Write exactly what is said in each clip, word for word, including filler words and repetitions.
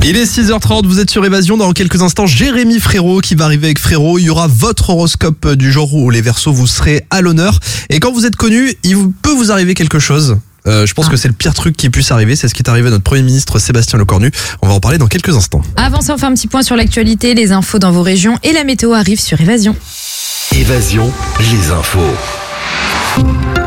Il est six heures trente, vous êtes sur Évasion. Dans quelques instants, Jérémy Frérot qui va arriver avec Frérot. Il y aura votre horoscope du jour où les Verseaux, vous serez à l'honneur. Et quand vous êtes connu, il peut vous arriver quelque chose. Euh, je pense ah. que c'est le pire truc qui puisse arriver. C'est ce qui est arrivé à notre Premier ministre Sébastien Lecornu. On va en parler dans quelques instants. Avant ça, on fait un petit point sur l'actualité, les infos dans vos régions et la météo arrive sur Évasion. Évasion, les infos.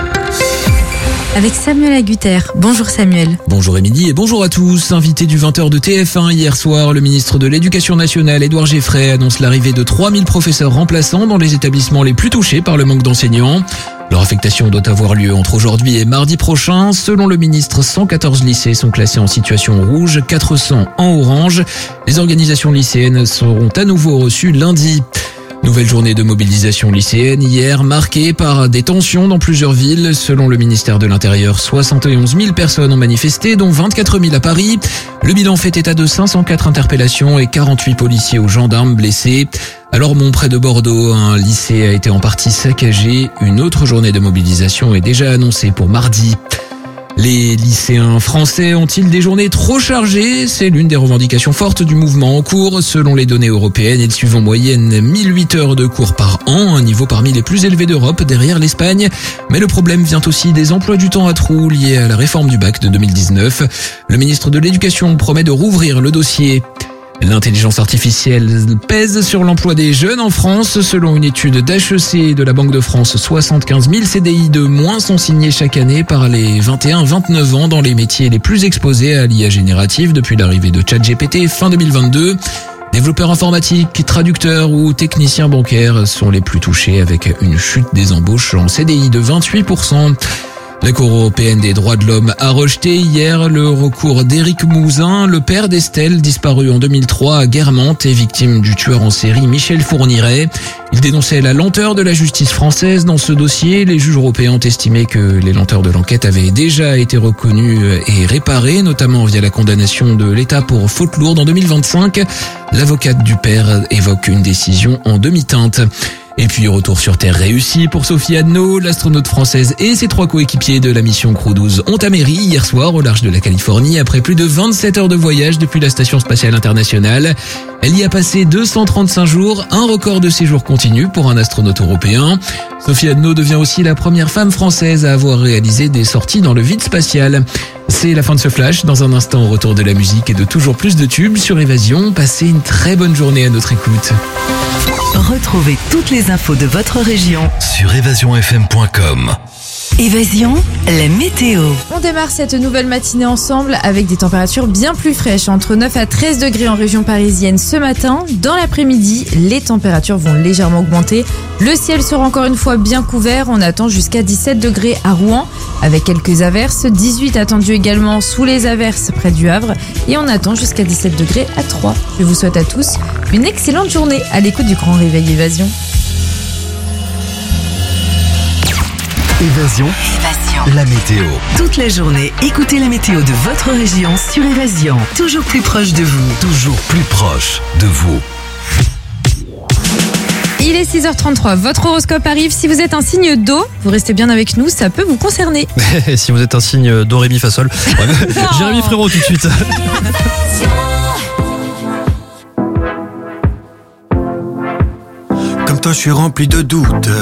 Avec Samuel Agutter. Bonjour Samuel. Bonjour Émilie et bonjour à tous. Invité du vingt heures de T F un hier soir, le ministre de l'Éducation nationale, Édouard Geoffray, annonce l'arrivée de trois mille professeurs remplaçants dans les établissements les plus touchés par le manque d'enseignants. Leur affectation doit avoir lieu entre aujourd'hui et mardi prochain. Selon le ministre, cent quatorze lycées sont classés en situation rouge, quatre cents en orange. Les organisations lycéennes seront à nouveau reçues lundi. Nouvelle journée de mobilisation lycéenne hier, marquée par des tensions dans plusieurs villes. Selon le ministère de l'Intérieur, soixante et onze mille personnes ont manifesté, dont vingt-quatre mille à Paris. Le bilan fait état de cinq cent quatre interpellations et quarante-huit policiers ou gendarmes blessés. À Lormont, près de Bordeaux, un lycée a été en partie saccagé. Une autre journée de mobilisation est déjà annoncée pour mardi. Les lycéens français ont-ils des journées trop chargées? C'est l'une des revendications fortes du mouvement en cours. Selon les données européennes, ils suivent en moyenne mille huit heures de cours par an, un niveau parmi les plus élevés d'Europe, derrière l'Espagne. Mais le problème vient aussi des emplois du temps à trous liés à la réforme du bac de deux mille dix-neuf. Le ministre de l'Éducation promet de rouvrir le dossier. L'intelligence artificielle pèse sur l'emploi des jeunes en France. Selon une étude d'H E C et de la Banque de France, soixante-quinze mille C D I de moins sont signés chaque année par les vingt et un vingt-neuf ans dans les métiers les plus exposés à l'I A générative depuis l'arrivée de ChatGPT fin deux mille vingt-deux. Développeurs informatiques, traducteurs ou techniciens bancaires sont les plus touchés avec une chute des embauches en C D I de vingt-huit pour cent. La Cour européenne des droits de l'homme a rejeté hier le recours d'Éric Mouzin, le père d'Estelle, disparu en deux mille trois à Guermantes et victime du tueur en série Michel Fourniret. Il dénonçait la lenteur de la justice française dans ce dossier. Les juges européens ont estimé que les lenteurs de l'enquête avaient déjà été reconnues et réparées, notamment via la condamnation de l'État pour faute lourde en deux mille vingt-cinq. L'avocate du père évoque une décision en demi-teinte. Et puis retour sur Terre réussi pour Sophie Adno, l'astronaute française et ses trois coéquipiers de la mission Crew douze ont atterri hier soir au large de la Californie après plus de vingt-sept heures de voyage depuis la Station spatiale internationale. Elle y a passé deux cent trente-cinq jours, un record de séjour continu pour un astronaute européen. Sophie Adno devient aussi la première femme française à avoir réalisé des sorties dans le vide spatial. C'est la fin de ce flash. Dans un instant, au retour de la musique et de toujours plus de tubes sur Évasion. Passez une très bonne journée à notre écoute. Retrouvez toutes les infos de votre région sur évasion f m point com. Évasion, la météo. On démarre cette nouvelle matinée ensemble avec des températures bien plus fraîches, entre neuf à treize degrés en région parisienne ce matin. Dans l'après-midi, les températures vont légèrement augmenter. Le ciel sera encore une fois bien couvert. On attend jusqu'à dix-sept degrés à Rouen avec quelques averses. dix-huit attendus également sous les averses près du Havre. Et on attend jusqu'à dix-sept degrés à Troyes. Je vous souhaite à tous une excellente journée à l'écoute du Grand Réveil Évasion. Évasion, Évasion, la météo. toute la journée, écoutez la météo de votre région sur Évasion. Toujours plus proche de vous. Toujours plus proche de vous. Il est six heures trente-trois, votre horoscope arrive. Si vous êtes un signe d'eau, vous restez bien avec nous, ça peut vous concerner. Et si vous êtes un signe do, ré, mi, fa, sol, Jérémy Frérot tout de suite. Comme toi, je suis rempli de doutes.